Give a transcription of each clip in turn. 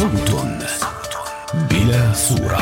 صوت بلا صورة.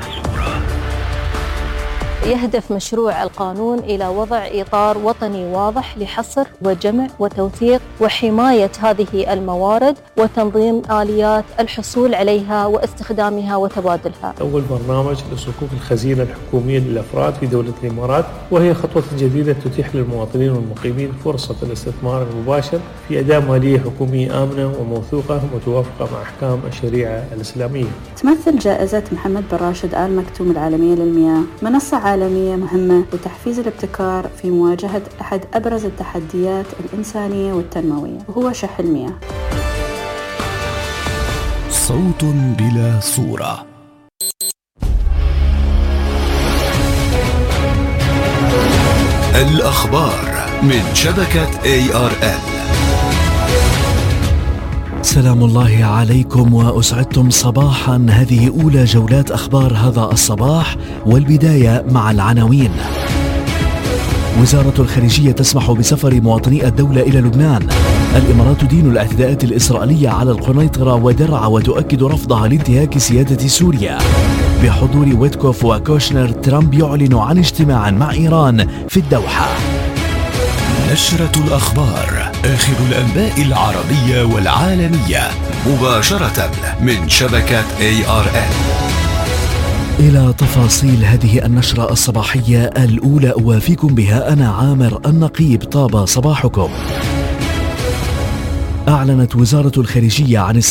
يهدف مشروع القانون إلى وضع إطار وطني واضح لحصر وجمع وتوثيق وحماية هذه الموارد وتنظيم آليات الحصول عليها واستخدامها وتبادلها. أول برنامج لصكوك الخزينة الحكومية للأفراد في دولة الإمارات، وهي خطوة جديدة تتيح للمواطنين والمقيمين فرصة الاستثمار المباشر في أداة مالية حكومية آمنة وموثوقة متوافقة مع أحكام الشريعة الإسلامية. تمثل جائزة محمد بن راشد آل مكتوم العالمية للمياه منصة عالمية مهمة لتحفيز الابتكار في مواجهة أحد أبرز التحديات الإنسانية والتنموية، وهو شح المياه. صوت بلا صورة. الأخبار من شبكة ARN. سلام الله عليكم وأسعدتم صباحا. هذه أولى جولات أخبار هذا الصباح، والبداية مع العناوين. وزارة الخارجية تسمح بسفر مواطني الدولة إلى لبنان. الإمارات تدين الاعتداءات الإسرائيلية على القنيطرة ودرعا وتؤكد رفضها لانتهاك سيادة سوريا. بحضور ويتكوف وكوشنر، ترامب يعلن عن اجتماع مع إيران في الدوحة. نشرة الأخبار، آخر الأنباء العربية والعالمية، مباشرة من شبكة ARN. إلى تفاصيل هذه النشرة الصباحية الأولى أوافيكم بها أنا عامر النقيب. طاب صباحكم. أعلنت وزارة الخارجية عن